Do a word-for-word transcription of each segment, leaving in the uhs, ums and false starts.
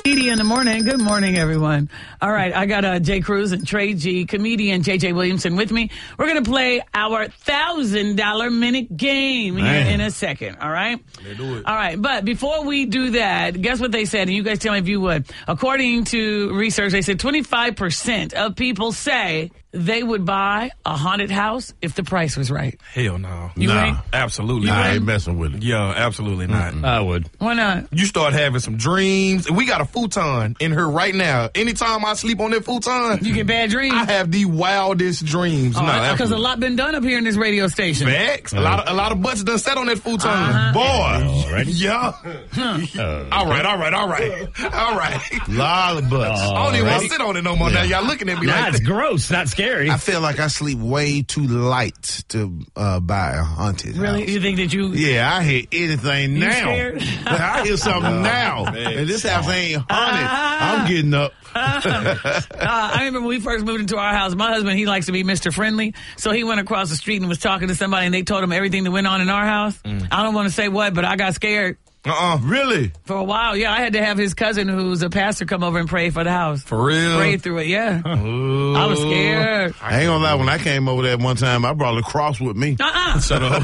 In the morning. Good morning, everyone. All right, I got uh, Jay Cruz and Trey G, comedian J J Williamson with me. We're going to play our one thousand dollar minute game here Man. in a second, all right? Let's do it. All right, but before we do that, guess what they said? And you guys tell me if you would. According to research, they said twenty-five percent of people say they would buy a haunted house if the price was right. Hell no. You Nah. ain't? Absolutely You not. I ain't messing with it. Yeah, absolutely not. I would. Why not? You start having some dreams. We got a futon in here right now. Anytime I sleep on that futon, You get bad dreams? I have the wildest dreams. Oh, no, because a absolutely. lot been done up here in this radio station. Facts. A lot of a lot of butts done sat on that futon. Uh-huh. Boy. Already? Yeah. Uh, All right, all right, all right. All right. Lot of butts. Oh. I don't even want Already? to sit on it no more now. Y'all looking at me nah, like it's that. gross, not scary. I feel like I sleep way too light to uh, buy a haunted Really? house. You think that you... Yeah, I hear anything You now. scared? I hear something now. And this house ain't haunted. I'm getting up. Uh, I remember when we first moved into our house, my husband, he likes to be Mister Friendly. So he went across the street and was talking to somebody and they told him everything that went on in our house. I don't want to say what, but I got scared. Uh-uh. Really? For a while, yeah, I had to have his cousin who's a pastor come over and pray for the house. For real? Pray through it, yeah. I was scared. I ain't gonna lie, when I came over there one time, I brought a cross with me. Uh-uh. Shut up.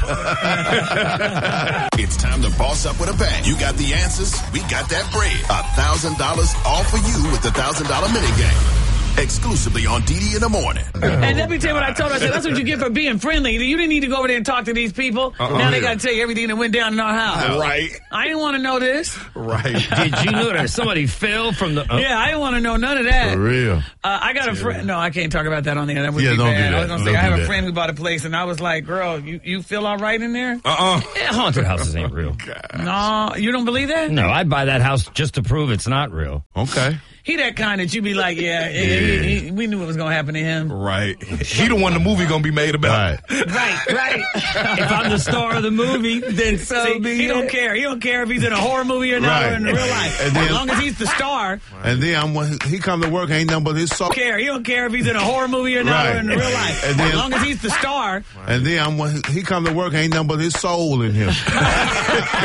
It's time to boss up with a bang. You got the answers. We got that bread. A thousand dollars all for you with the thousand dollar minute game. Exclusively on D D in the morning. And let me tell you what I told her. I said, that's what you get for being friendly. You didn't need to go over there and talk to these people. Uh-uh. Now they Yeah. got to tell you everything that went down in our house. Right. I didn't want to know this. Right. Did you know that somebody fell from the... Oh. Yeah, I didn't want to know none of that. For real. Uh, I got a friend. No, I can't talk about that on the air. That would Yeah, be don't do bad. I was that. going to say, Don't I have do a that. friend who bought a place, and I was like, girl, you, you feel all right in there? Uh-uh. Yeah, haunted houses ain't real. No, you don't believe that? No, I'd buy that house just to prove it's not real. Okay. He that kind that you be like, yeah, yeah, he- he- we knew what was going to happen to him. Right. He the one the movie gonna be made about. Right. Right, right. If I'm the star of the movie, then so See, be he it. don't care. He don't care if he's in a horror movie or not Right. or in real life. And then- as long as he's the star, And then I'm when he come to work, ain't nothing but his soul. care. He don't care if he's in a horror movie or not or Right. in real life. And then- as long as he's the star. And then I'm when he come to work, ain't nothing but his soul in him.